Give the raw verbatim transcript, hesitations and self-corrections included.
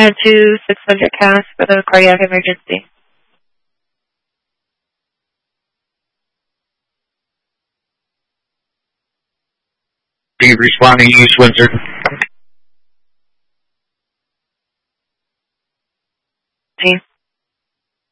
have two six subject casts for the cardiac emergency. Be responding East Windsor. Team.